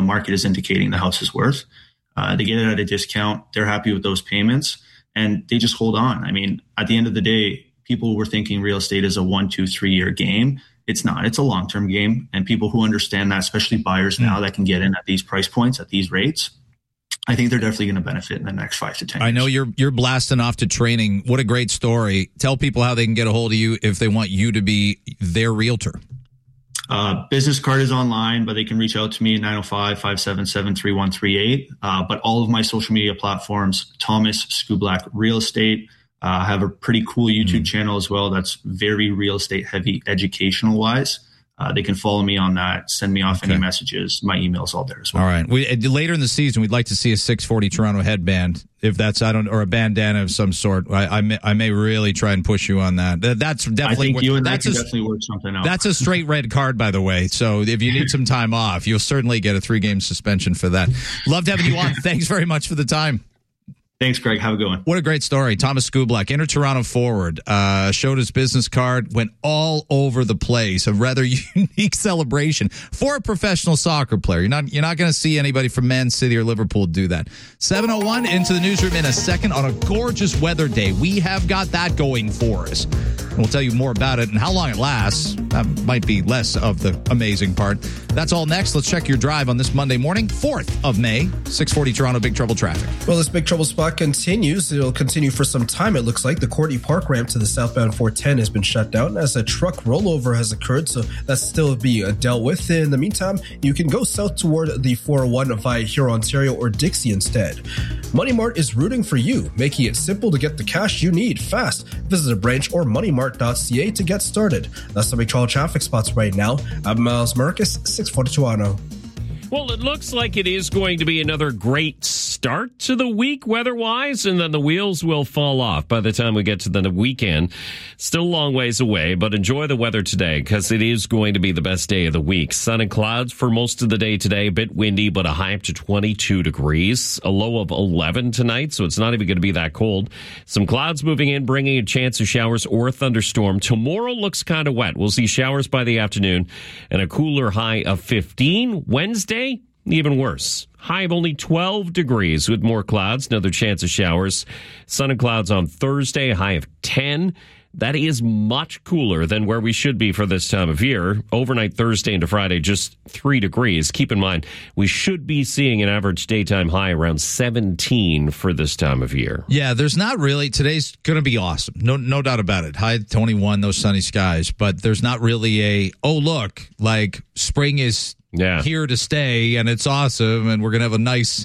market is indicating the house is worth. They get it at a discount. They're happy with those payments, and they just hold on. I mean, at the end of the day, people were thinking real estate is a 1, 2, 3 year game. It's not. It's a long-term game. And people who understand that, especially buyers now that can get in at these price points, at these rates, I think they're definitely going to benefit in the next 5 to 10 years. I know you're blasting off to training. What a great story. Tell people how they can get a hold of you if they want you to be their realtor. Business card is online, but they can reach out to me at 905-577-3138. But all of my social media platforms, Thomas Skublak Real Estate. I have a pretty cool YouTube channel as well that's very real estate heavy educational wise. They can follow me on that, send me off any messages. My email's all there as well. All right. Later in the season, we'd like to see a 640 Toronto headband, if that's, or a bandana of some sort. I may really try and push you on that. That's definitely. I think you and I can definitely work something out. That's a straight red card, by the way. So if you need some time off, you'll certainly get a 3-game suspension for that. Loved having you on. Thanks very much for the time. Thanks, Greg. Have a good one. What a great story. Thomas Skublak, Inter Toronto forward, showed his business card, went all over the place. A rather unique celebration for a professional soccer player. You're not going to see anybody from Man City or Liverpool do that. 7:01 into the newsroom in a second on a gorgeous weather day. We have got that going for us. And we'll tell you more about it and how long it lasts. That might be less of the amazing part. That's all next. Let's check your drive on this Monday morning, 4th of May, 640 Toronto Big Trouble traffic. Well, this Big Trouble spot continues. It'll continue for some time, it looks like. The Courtney Park ramp to the southbound 410 has been shut down as a truck rollover has occurred, so that's still being dealt with. In the meantime, you can go south toward the 401 via Huron, Ontario or Dixie instead. Money Mart is rooting for you, making it simple to get the cash you need fast. Visit a branch or moneymart.ca to get started. That's the Big Trouble traffic spots right now. I'm Miles Marcus, 640 Toronto. Well, it looks like it is going to be another great start to the week weather-wise, and then the wheels will fall off by the time we get to the weekend. Still a long ways away, but enjoy the weather today because it is going to be the best day of the week. Sun and clouds for most of the day today, a bit windy, but a high up to 22 degrees, a low of 11 tonight, so it's not even going to be that cold. Some clouds moving in, bringing a chance of showers or thunderstorm. Tomorrow looks kind of wet. We'll see showers by the afternoon and a cooler high of 15. Wednesday, even worse. High of only 12 degrees with more clouds, another chance of showers. Sun and clouds on Thursday, a high of 10. That is much cooler than where we should be for this time of year. Overnight Thursday into Friday, just 3 degrees. Keep in mind, we should be seeing an average daytime high around 17 for this time of year. Yeah, there's not really. Today's going to be awesome. No doubt about it. High 21, those sunny skies. But there's not really look, like spring is here to stay and it's awesome and we're going to have a nice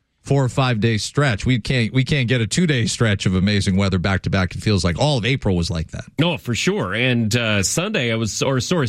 4 or 5 day stretch. We can't get a 2-day stretch of amazing weather back to back. It feels like all of April was like that. No, for sure. And Saturday, I was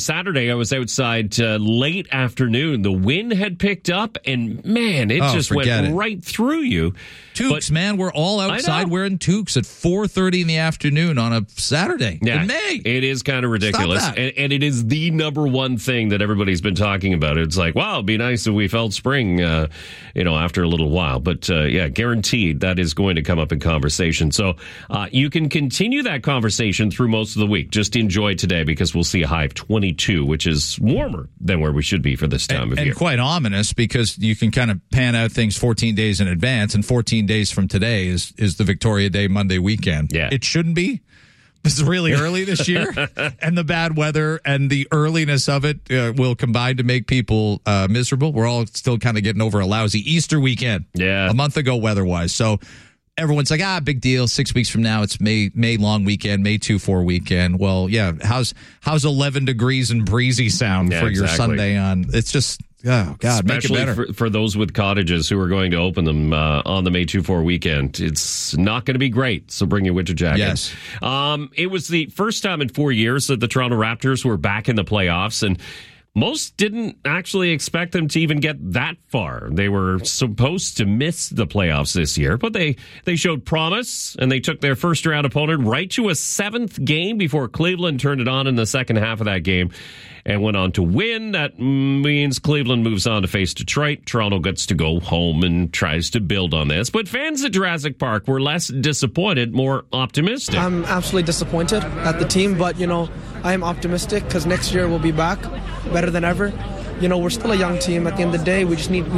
outside late afternoon. The wind had picked up, and man, it just went right through you. Toques, man, we're all outside wearing toques at 4:30 in the afternoon on a Saturday in May. It is kind of ridiculous, and it is the number one thing that everybody's been talking about. It's like, wow, it'd be nice if we felt spring, after a little while. But guaranteed that is going to come up in conversation. So you can continue that conversation through most of the week. Just enjoy today because we'll see a high of 22, which is warmer than where we should be for this time of year. And quite ominous because you can kind of pan out things 14 days in advance, and 14 days from today is the Victoria Day Monday weekend. Yeah. It shouldn't be. This is really early this year, and the bad weather and the earliness of it will combine to make people miserable. We're all still kind of getting over a lousy Easter weekend a month ago weather-wise. So everyone's like, big deal. 6 weeks from now, it's May long weekend, May 2-4 weekend. Well, yeah, how's 11 degrees and breezy sound for your Sunday on? It's just... Oh, God, especially make it better. For those with cottages who are going to open them on the May 2-4 weekend. It's not going to be great, so bring your winter jacket. Yes. It was the first time in 4 years that the Toronto Raptors were back in the playoffs, and most didn't actually expect them to even get that far. They were supposed to miss the playoffs this year, but they showed promise, and they took their first-round opponent right to a 7th game before Cleveland turned it on in the second half of that game and went on to win. That means Cleveland moves on to face Detroit. Toronto gets to go home and tries to build on this. But fans at Jurassic Park were less disappointed, more optimistic. I'm absolutely disappointed at the team, but, I am optimistic because next year we'll be back better than ever. We're still a young team. At the end of the day, we just need